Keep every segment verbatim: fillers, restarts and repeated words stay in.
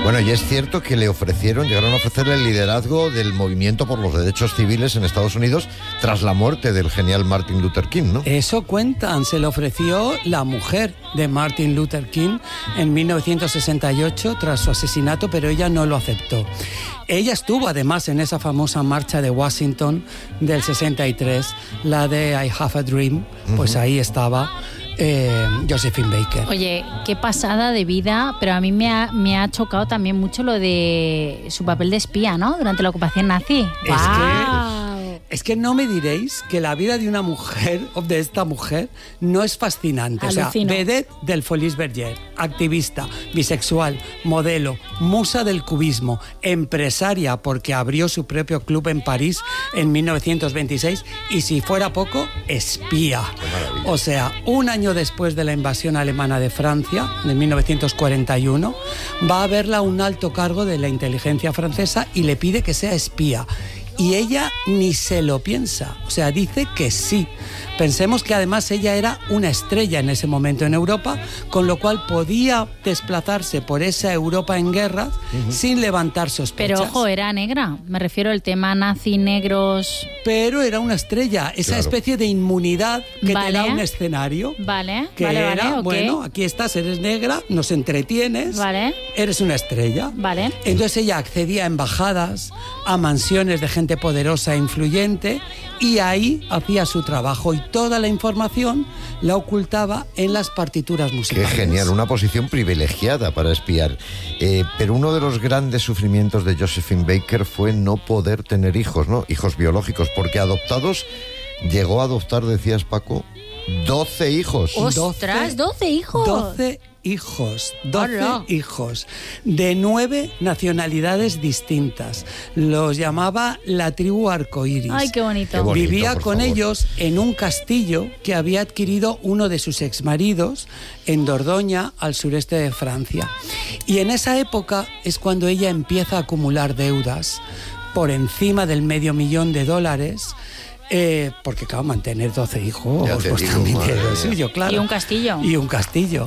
Bueno, y es cierto que le ofrecieron, llegaron a ofrecerle el liderazgo del movimiento por los derechos civiles en Estados Unidos tras la muerte del genial Martin Luther King, ¿no? Eso cuentan, se le ofreció la mujer de Martin Luther King en mil novecientos sesenta y ocho tras su asesinato, pero ella no lo aceptó. Ella estuvo además en esa famosa marcha de Washington del sesenta y tres, la de I Have a Dream, pues uh-huh. ahí estaba eh, Josephine Baker. Oye, qué pasada de vida, pero a mí me ha, me ha chocado también mucho lo de su papel de espía, ¿no? Durante la ocupación nazi. Es ¡Wow! que... Es que no me diréis que la vida de una mujer, o de esta mujer, no es fascinante. Alucino. O sea, vedette del Folies Bergère, activista, bisexual, modelo, musa del cubismo, empresaria porque abrió su propio club en París en mil novecientos veintiséis y, si fuera poco, espía. O sea, un año después de la invasión alemana de Francia, en mil novecientos cuarenta y uno, va a verla un alto cargo de la inteligencia francesa y le pide que sea espía. Y ella ni se lo piensa, o sea, dice que sí. Pensemos que además ella era una estrella en ese momento en Europa, con lo cual podía desplazarse por esa Europa en guerra uh-huh. sin levantar sospechas. Pero ojo, era negra, me refiero al tema nazi, negros... Pero era una estrella, esa claro. especie de inmunidad que vale. te da un escenario. Vale, que vale, era, vale, okay. bueno, aquí estás, eres negra, nos entretienes, vale. eres una estrella. Vale. Entonces ella accedía a embajadas, a mansiones de gente poderosa e influyente, y ahí hacía su trabajo y toda la información la ocultaba en las partituras musicales. Qué genial, una posición privilegiada para espiar. Eh, pero uno de los grandes sufrimientos de Josephine Baker fue no poder tener hijos, ¿no? Hijos biológicos, porque adoptados llegó a adoptar, decías, Paco, doce hijos. ¡Ostras! ¿doce hijos? doce hijos, doce Hola. hijos, de nueve nacionalidades distintas. Los llamaba la tribu arcoíris. ¡Ay, qué bonito! Qué bonito, Vivía por con favor. ellos en un castillo que había adquirido uno de sus exmaridos en Dordoña, al sureste de Francia. Y en esa época es cuando ella empieza a acumular deudas por encima del medio millón de dólares. Eh, porque, claro, mantener doce hijos cuesta dinero suyo, claro. Y un castillo. Y un castillo.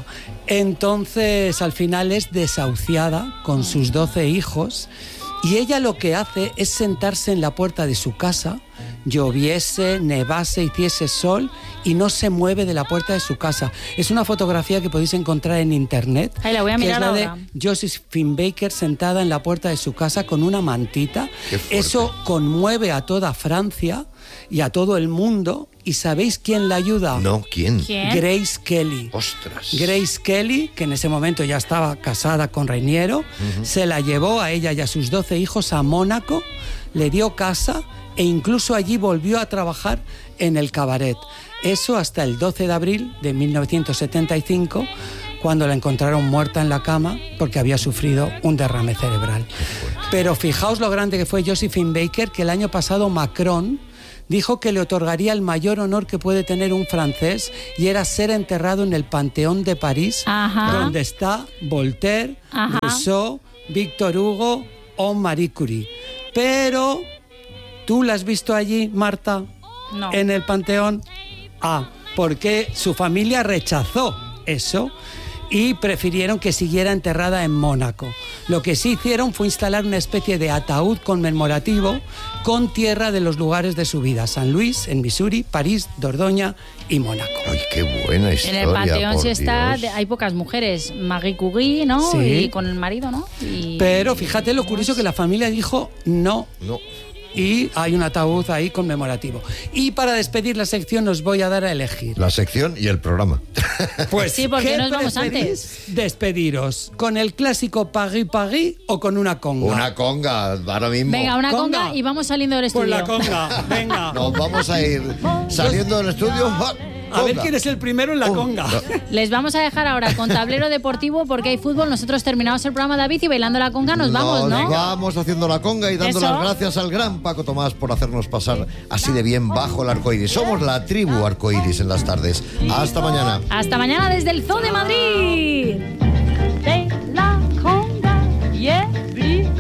Entonces, al final es desahuciada con sus doce hijos y ella lo que hace es sentarse en la puerta de su casa, lloviese, nevase, hiciese sol, y no se mueve de la puerta de su casa. Es una fotografía que podéis encontrar en internet. Ay, la voy a mirar que es la ahora. de Josephine Baker sentada en la puerta de su casa con una mantita. Eso conmueve a toda Francia y a todo el mundo. ¿Y sabéis quién la ayuda? No, ¿quién? ¿Quién? Grace Kelly. ¡Ostras! Grace Kelly, que en ese momento ya estaba casada con Reiniero, uh-huh. se la llevó a ella y a sus doce hijos a Mónaco, le dio casa e incluso allí volvió a trabajar en el cabaret. Eso hasta el doce de abril de mil novecientos setenta y cinco, cuando la encontraron muerta en la cama porque había sufrido un derrame cerebral. Pero fijaos lo grande que fue Josephine Baker, que el año pasado Macron dijo que le otorgaría el mayor honor que puede tener un francés, y era ser enterrado en el Panteón de París, Ajá. donde está Voltaire, Ajá. Rousseau, Víctor Hugo o Marie Curie. Pero, ¿tú la has visto allí, Marta? No. En el Panteón. Ah, porque su familia rechazó eso y prefirieron que siguiera enterrada en Mónaco. Lo que sí hicieron fue instalar una especie de ataúd conmemorativo con tierra de los lugares de su vida: San Luis, en Missouri, París, Dordoña y Mónaco. ¡Ay, qué buena historia! En el Panteón por sí está, Dios. hay pocas mujeres. Marie Curie, ¿no? Sí. Y con el marido, ¿no? Y... Pero fíjate lo curioso que la familia dijo no. No. Y hay un ataúd ahí conmemorativo. Y para despedir la sección os voy a dar a elegir. La sección y el programa. Pues sí, porque ¿qué nos vamos preferís despediros? ¿Con el clásico Paris Paris o con una conga? Una conga, ahora mismo. Venga, una conga, Conga. y vamos saliendo del estudio. Pues la conga, venga. Nos vamos a ir saliendo del estudio. A ver quién es el primero en la conga. Les vamos a dejar ahora con tablero deportivo porque hay fútbol. Nosotros terminamos el programa, David, y bailando la conga nos vamos, ¿no? Nos vamos haciendo la conga y dando Eso. las gracias al gran Paco Tomás por hacernos pasar así de bien bajo el arcoíris. Somos la tribu arcoíris en las tardes. Hasta mañana. Hasta mañana desde el Zoo de Madrid.